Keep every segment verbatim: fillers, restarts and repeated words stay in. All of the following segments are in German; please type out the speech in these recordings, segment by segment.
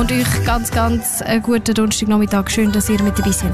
und euch ganz, ganz einen guten Donnerstagnachmittag. Schön, dass ihr mit dabei seid.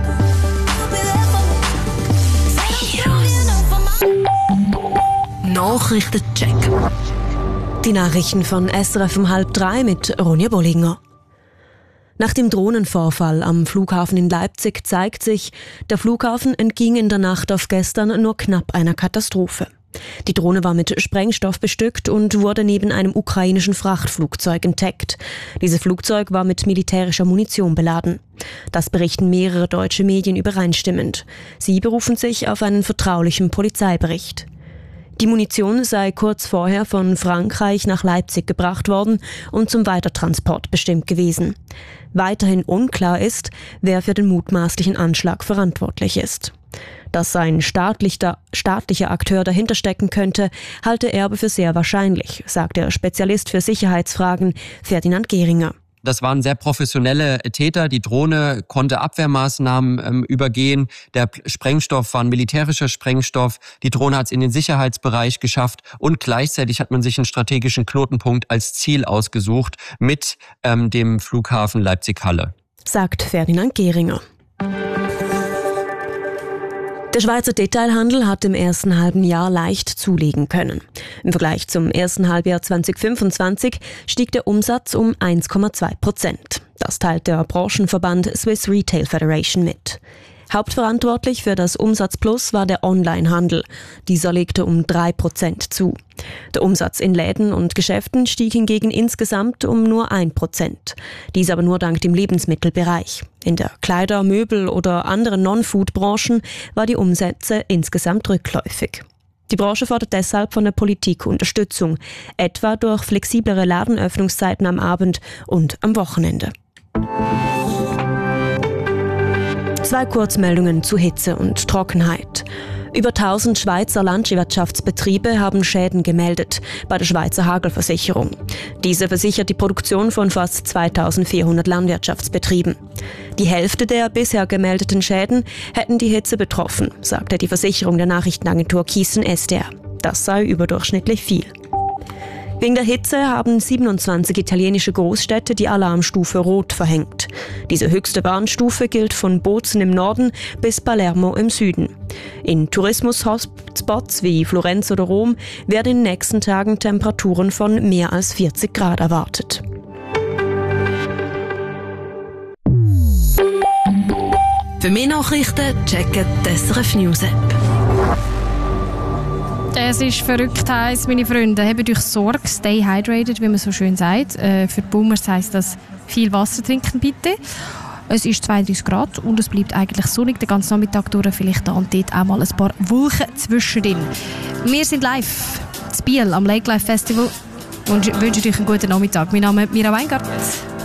Nachrichtencheck. Die Nachrichten von S R F um halb drei mit Ronja Bollinger. Nach dem Drohnenvorfall am Flughafen in Leipzig zeigt sich, der Flughafen entging in der Nacht auf gestern nur knapp einer Katastrophe. Die Drohne war mit Sprengstoff bestückt und wurde neben einem ukrainischen Frachtflugzeug entdeckt. Dieses Flugzeug war mit militärischer Munition beladen. Das berichten mehrere deutsche Medien übereinstimmend. Sie berufen sich auf einen vertraulichen Polizeibericht. Die Munition sei kurz vorher von Frankreich nach Leipzig gebracht worden und zum Weitertransport bestimmt gewesen. Weiterhin unklar ist, wer für den mutmaßlichen Anschlag verantwortlich ist. Dass ein staatlicher, staatlicher Akteur dahinter stecken könnte, halte er aber für sehr wahrscheinlich, sagt der Spezialist für Sicherheitsfragen Ferdinand Gehringer. Das waren sehr professionelle Täter. Die Drohne konnte Abwehrmaßnahmen ähm, übergehen. Der Sprengstoff war ein militärischer Sprengstoff. Die Drohne hat es in den Sicherheitsbereich geschafft. Und gleichzeitig hat man sich einen strategischen Knotenpunkt als Ziel ausgesucht mit ähm, dem Flughafen Leipzig-Halle. Sagt Ferdinand Gehringer. Der Schweizer Detailhandel hat im ersten halben Jahr leicht zulegen können. Im Vergleich zum ersten Halbjahr zwanzig fünfundzwanzig stieg der Umsatz um eins Komma zwei Prozent. Das teilt der Branchenverband Swiss Retail Federation mit. Hauptverantwortlich für das Umsatzplus war der Onlinehandel. Dieser legte um drei Prozent zu. Der Umsatz in Läden und Geschäften stieg hingegen insgesamt um nur ein Prozent. Dies aber nur dank dem Lebensmittelbereich. In der Kleider-, Möbel- oder anderen Non-Food-Branchen war die Umsätze insgesamt rückläufig. Die Branche fordert deshalb von der Politik Unterstützung, etwa durch flexiblere Ladenöffnungszeiten am Abend und am Wochenende. Zwei Kurzmeldungen zu Hitze und Trockenheit. Über tausend Schweizer Landwirtschaftsbetriebe haben Schäden gemeldet bei der Schweizer Hagelversicherung. Diese versichert die Produktion von fast zweitausendvierhundert Landwirtschaftsbetrieben. Die Hälfte der bisher gemeldeten Schäden hätten die Hitze betroffen, sagte die Versicherung der Nachrichtenagentur Kiessen S D R. Das sei überdurchschnittlich viel. Wegen der Hitze haben siebenundzwanzig italienische Großstädte die Alarmstufe Rot verhängt. Diese höchste Warnstufe gilt von Bozen im Norden bis Palermo im Süden. In Tourismus-Hotspots wie Florenz oder Rom werden in den nächsten Tagen Temperaturen von mehr als vierzig Grad erwartet. Für mehr Nachrichten checken die S R F News App. Es ist verrückt heiß, meine Freunde. Habt euch Sorge, stay hydrated, wie man so schön sagt. Äh, für die Boomers heisst das, viel Wasser trinken bitte. Es ist zweiunddreißig Grad und es bleibt eigentlich sonnig den ganzen Nachmittag durch. Vielleicht da und dort auch mal ein paar Wolken zwischendrin. Wir sind live in Biel am Lake Life Festival und wünschen euch einen guten Nachmittag. Mein Name ist Mira Weingart.